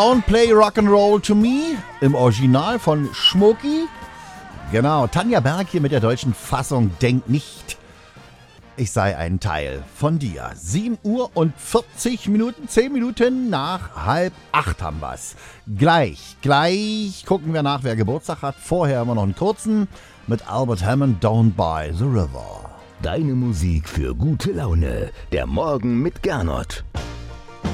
Don't Play Rock'n'Roll to Me im Original von Schmucki. Genau, Tanja Berg hier mit der deutschen Fassung. Denk nicht, ich sei ein Teil von dir. 7 Uhr und 40 Minuten, 10 Minuten nach 7:30 haben wir's. Gleich gucken wir nach, wer Geburtstag hat. Vorher haben wir noch einen kurzen mit Albert Hammond, Down by the River. Deine Musik für gute Laune. Der Morgen mit Gernot.